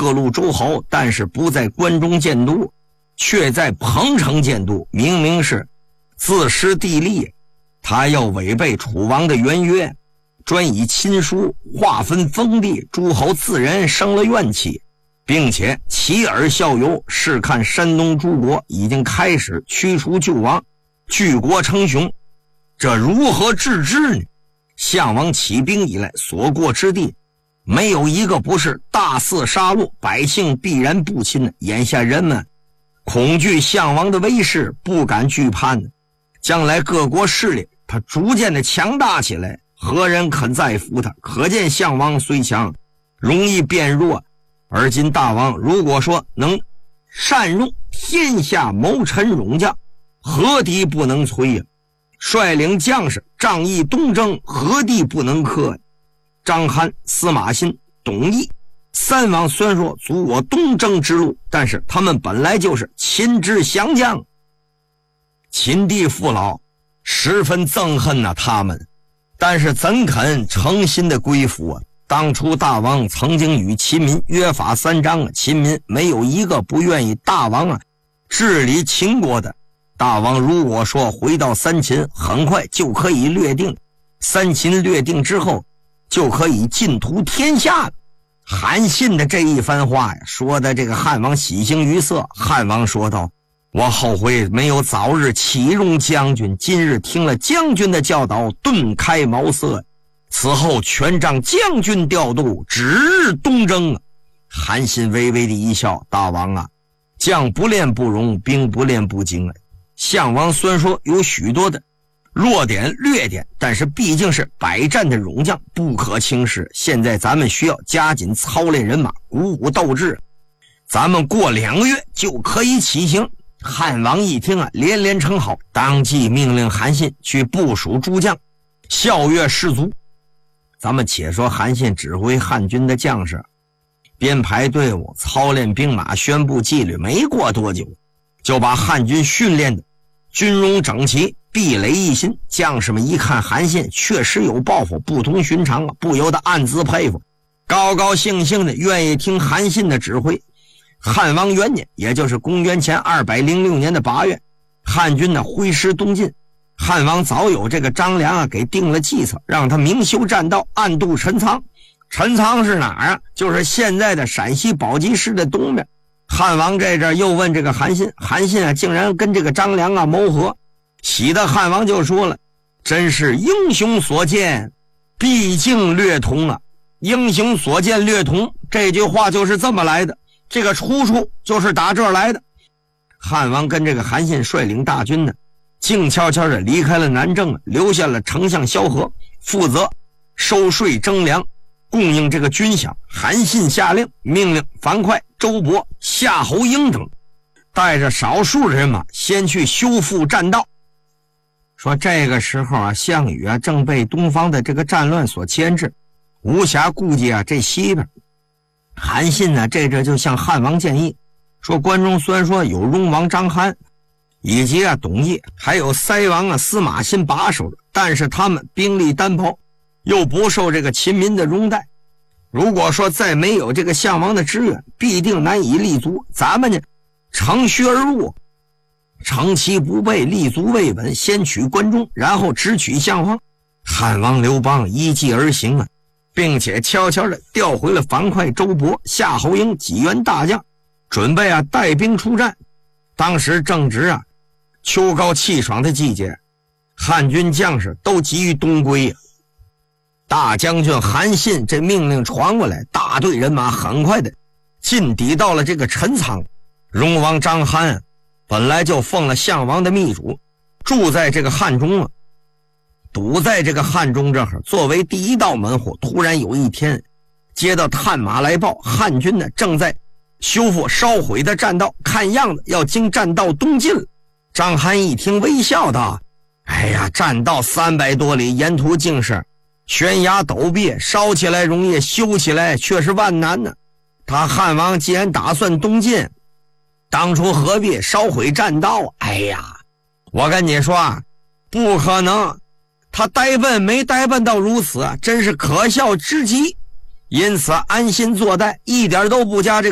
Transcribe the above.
各路诸侯，但是不在关中建都，却在彭城建都，明明是自食地利。他要违背楚王的原约，专以亲疏划分封地，诸侯自然生了怨气，并且起而效尤，试看山东诸国已经开始驱除旧王，举国称雄，这如何治之呢？项王起兵以来所过之地，没有一个不是大肆杀戮，百姓必然不亲的。眼下人们恐惧项王的威势，不敢惧叛的。将来各国势力他逐渐的强大起来，何人肯再服他？可见项王虽强，容易变弱。而今大王如果说能善用天下谋臣勇将，何敌不能摧呀？率领将士仗义东征，何地不能克？张邯、司马欣、董翳三王虽然说阻我东征之路，但是他们本来就是秦之降将。秦帝父老十分憎恨他们，但是怎肯诚心的归服啊？当初大王曾经与秦民约法3章，秦民没有一个不愿意大王治理秦国的。大王如果说回到三秦，很快就可以略定，三秦略定之后就可以尽图天下了。韩信的这一番话说的这个汉王喜形于色。汉王说道，我后悔没有早日启用将军，今日听了将军的教导，顿开茅塞，此后全仗将军调度，指日东征。韩信微微的一笑，大王啊，将不练不容，兵不练不精。项王虽然说有许多的弱点劣点，但是毕竟是百战的勇将，不可轻视。现在咱们需要加紧操练人马，鼓舞斗志，咱们过2个月就可以起行。汉王一听连连称好，当即命令韩信去部署诸将，校阅士卒。咱们且说韩信指挥汉军的将士编排队伍，操练兵马，宣布纪律，没过多久就把汉军训练的军容整齐，壁垒一新。将士们一看韩信确实有抱负，不同寻常不由得暗自佩服，高高兴兴的愿意听韩信的指挥。汉王元年，也就是公元前206年的8月，汉军挥师东进。汉王早有这个张良给定了计策，让他明修栈道，暗度陈仓。陈仓是哪儿就是现在的陕西宝鸡市的东边。汉王这阵又问这个韩信，韩信竟然跟这个张良谋和，喜的汉王就说了，真是英雄所见毕竟略同英雄所见略同，这句话就是这么来的，这个出处就是打这儿来的。汉王跟这个韩信率领大军静悄悄地离开了南郑，留下了丞相萧何负责收税征粮，供应这个军饷。韩信下令，命令樊哙、周勃、夏侯婴等带着少数人马先去修复栈道。说这个时候项羽正被东方的这个战乱所牵制，无暇顾及这西边。韩信这阵就向汉王建议说，关中虽然说有戎王张邯以及董翳，还有塞王司马欣把守的，但是他们兵力单薄，又不受这个秦民的拥戴。如果说再没有这个项王的支援，必定难以立足。咱们乘虚而入，乘其不备，立足未稳，先取关中，然后直取项王。汉王刘邦依计而行并且悄悄地调回了樊哙、周勃、夏侯婴几员大将，准备带兵出战。当时正值秋高气爽的季节，汉军将士都急于东归大将军韩信这命令传过来，大队人马很快的进抵到了这个陈仓。戎王张邯本来就奉了项王的密嘱，住在这个汉中堵在这个汉中这儿，作为第一道门户。突然有一天接到探马来报，汉军正在修复烧毁的栈道，看样子要经栈道东进了。张邯一听微笑道，哎呀，栈道300多里，沿途竟是悬崖陡壁，烧起来容易，修起来却是万难呢。他汉王既然打算东进，当初何必烧毁栈道？哎呀，我跟你说不可能，他呆笨没呆笨到如此，真是可笑之极。因此安心坐待，一点都不加这个